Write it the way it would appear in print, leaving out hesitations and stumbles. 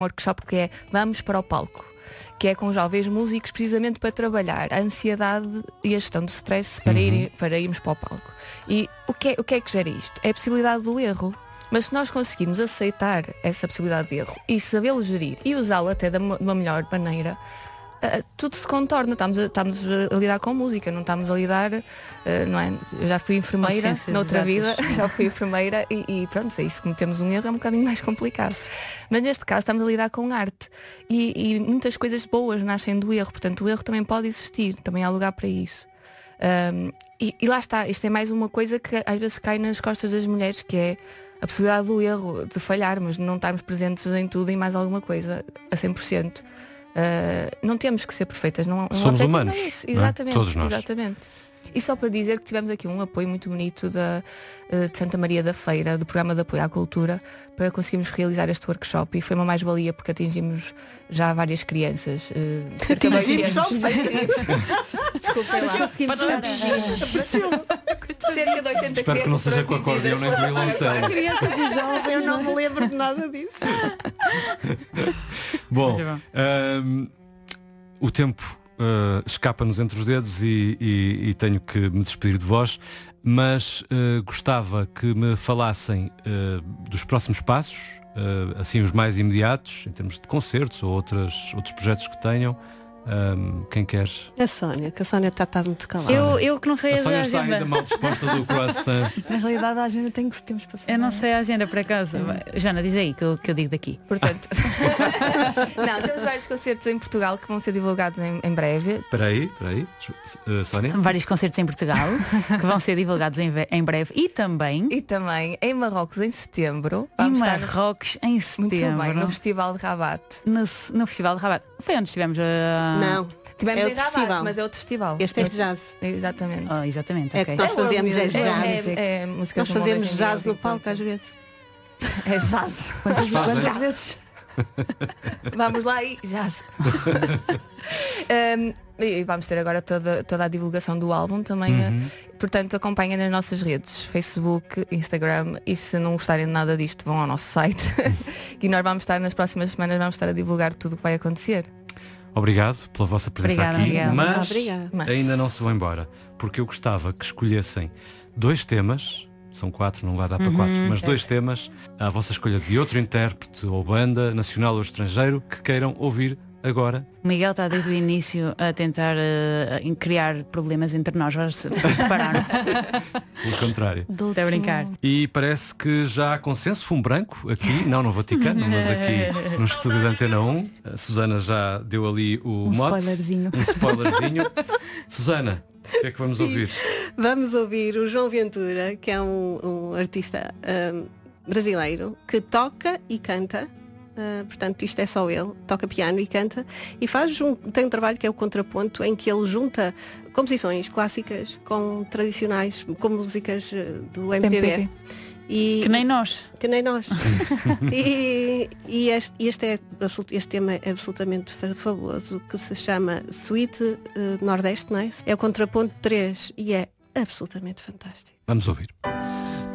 workshop que é Vamos para o Palco, que é com jovens músicos precisamente para trabalhar a ansiedade e a gestão do stress para irmos para o palco. E o que é que gera isto? É a possibilidade do erro. Mas se nós conseguirmos aceitar essa possibilidade de erro e sabê-lo gerir e usá-lo até de uma melhor maneira, tudo se contorna. Estamos a lidar com música, não estamos a lidar, não é? Eu já fui enfermeira noutra vida, já fui enfermeira e pronto, é isso, se cometemos um erro é um bocadinho mais complicado. Mas neste caso estamos a lidar com arte e muitas coisas boas nascem do erro, portanto o erro também pode existir, também há lugar para isso. E lá está, isto é mais uma coisa que às vezes cai nas costas das mulheres, que é a possibilidade do erro, de falharmos, de não estarmos presentes em tudo e mais alguma coisa a 100%. Não temos que ser perfeitas, somos humanos, é isso. Não é? Exatamente, Todos nós. exatamente. E só para dizer que tivemos aqui um apoio muito bonito de Santa Maria da Feira, do Programa de Apoio à Cultura, para conseguirmos realizar este workshop, e foi uma mais-valia porque atingimos já várias crianças. Atingimos só Desculpem lá. Cerca de 80 crianças. Espero que não seja com acordeão nem com violoncelo. Crianças e jovens, eu não me lembro de nada disso. Bom, o tempo escapa-nos entre os dedos e tenho que me despedir de vós, mas gostava que me falassem dos próximos passos, assim os mais imediatos, em termos de concertos ou outros projetos que tenham. Quem quer? A Sónia, que a Sónia está muito calada. Eu que não sei A a Sónia está agenda. ainda mal disposta do croissant. Na realidade a agenda tem que temos para saber. Eu não sei a agenda por acaso. Jana, diz aí que eu digo daqui. Portanto, não, temos vários concertos em Portugal que vão ser divulgados em breve. Espera aí, Sónia? Vários concertos em Portugal que vão ser divulgados em breve e também em Marrocos em setembro. em Vamos estar Marrocos em muito setembro. bem, no Festival de Rabat. No Festival de Rabat. Foi onde estivemos Não, Tivemos é em outro Rabat, festival. mas é outro festival. Este é de jazz. Exatamente. Exatamente, É ok. que nós fazemos É jazz. música Nós de fazemos moda jazz no genérica, palco portanto. às vezes. É jazz. Quantas vezes? Vamos lá e jazz. E vamos ter agora toda a divulgação do álbum também. Portanto, acompanhem nas nossas redes, Facebook, Instagram, e se não gostarem de nada disto, vão ao nosso site. E nós vamos estar nas próximas semanas, vamos estar a divulgar tudo o que vai acontecer. Obrigado pela vossa presença Obrigada, aqui, obrigada. mas Obrigada. ainda não se vão embora, porque eu gostava que escolhessem 2 temas, são 4, não vai dar para 4, mas 2 temas à vossa escolha, de outro intérprete ou banda, nacional ou estrangeiro, que queiram ouvir agora. O Miguel está desde o início a tentar criar problemas entre nós. Vocês repararam? Pelo contrário. Até brincar. E parece que já há consenso, fumo branco aqui, não no Vaticano, mas aqui no estúdio da Antena 1. A Susana já deu ali o mote. Um spoilerzinho. Susana, o que é que vamos ouvir? Vamos ouvir o João Ventura, que é um artista brasileiro que toca e canta. Portanto, isto é só ele, toca piano e canta, e tem um trabalho que é o Contraponto, em que ele junta composições clássicas com tradicionais, com músicas do MPB. Que nem nós. E este tema é absolutamente fabuloso, que se chama Suite Nordeste, não é? É o Contraponto 3 e é absolutamente fantástico. Vamos ouvir.